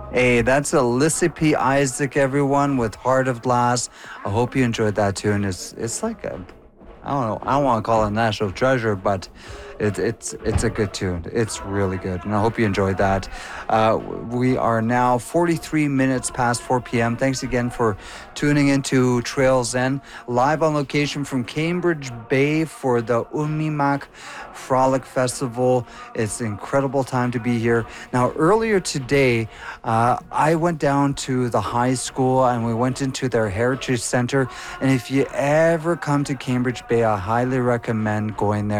Hey, that's Alyssa P. Isaac, everyone, with Heart of Glass. I hope you enjoyed that tune. It's like a, I don't know, I don't want to call it a national treasure, but it's a good tune. It's really good, and I hope you enjoyed that. We are now 43 minutes past 4 p.m. Thanks again for tuning into Trail Zen, live on location from Cambridge Bay for the Unimak Frolic Festival. It's an incredible time to be here. Now, earlier today, I went down to the high school and we went into their Heritage Center. And if you ever come to Cambridge Bay, I highly recommend going there.